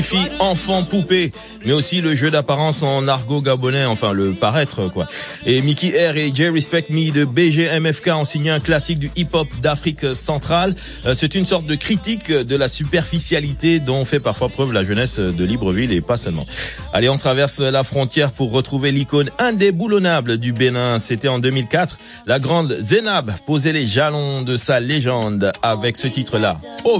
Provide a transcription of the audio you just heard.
Enfant poupée, mais aussi le jeu d'apparence en argot gabonais, enfin le paraître quoi. Et Mickey R et J Respect Me de BGMFK ont signé un classique du hip-hop d'Afrique centrale. C'est une sorte de critique de la superficialité dont fait parfois preuve la jeunesse de Libreville et pas seulement. Allez, on traverse la frontière pour retrouver l'icône indéboulonnable du Bénin. C'était en 2004. La grande Zénab posait les jalons de sa légende avec ce titre-là.